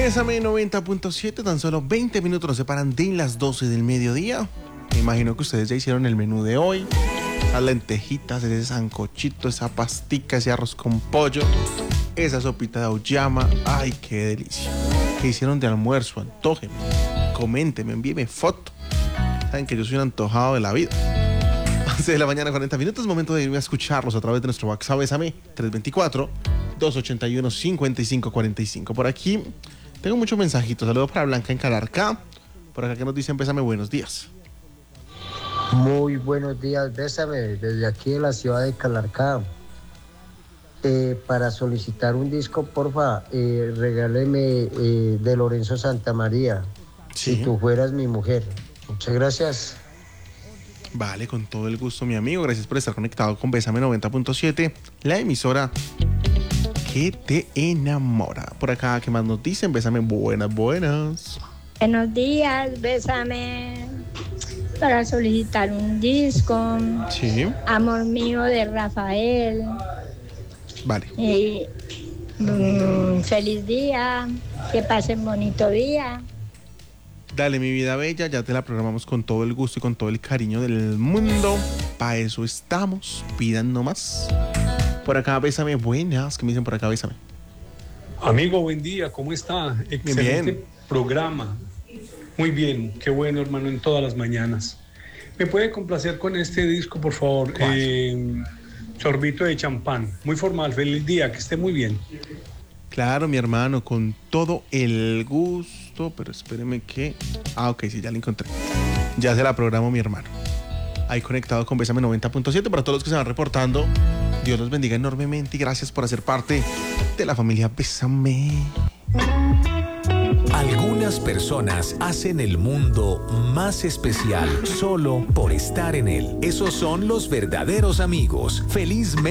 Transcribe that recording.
Bésame 90.7, tan solo 20 minutos nos separan de las 12 del mediodía. Me imagino que ustedes ya hicieron el menú de hoy. Esas lentejitas, ese sancochito, esa pastica, ese arroz con pollo, esa sopita de auyama. ¡Ay, qué delicia! ¿Qué hicieron de almuerzo? Antójenme, coméntenme, envíenme foto. Saben que yo soy un antojado de la vida. 11 de la mañana, 40 minutos, momento de irme a escucharlos a través de nuestro WhatsApp. Bésame 324-281-5545. Por aquí tengo muchos mensajitos. Saludos para Blanca en Calarcá. Por acá que nos dicen, bésame, buenos días. Muy buenos días, bésame, desde aquí de la ciudad de Calarcá. Para solicitar un disco, porfa, regáleme de Lorenzo Santamaría. Sí. Si tú fueras mi mujer. Muchas gracias. Vale, con todo el gusto, mi amigo. Gracias por estar conectado con Bésame 90.7, la emisora que te enamora. Por acá, ¿qué más nos dicen? Bésame, buenas. Buenos días, bésame. Para solicitar un disco. Sí. Amor mío de Rafael. Vale. Feliz día. Que pasen bonito día. Dale, mi vida bella, ya te la programamos con todo el gusto y con todo el cariño del mundo. Para eso estamos. Pidan nomás. Por acá, bésame, buenas. ¿Qué me dicen por acá, bésame? Amigo, buen día, ¿cómo está? Excelente bien. Programa. Muy bien, qué bueno, hermano, en todas las mañanas. ¿Me puede complacer con este disco, por favor? Sorbito de champán. Muy formal, feliz día, que esté muy bien. Claro, mi hermano, con todo el gusto, pero espéreme que... ok, sí, ya la encontré. Ya se la programo, mi hermano. Ahí conectado con Bésame 90.7. Para todos los que se van reportando, Dios los bendiga enormemente y gracias por hacer parte de la familia Bésame. Algunas personas hacen el mundo más especial solo por estar en él. Esos son los verdaderos amigos. Felizmente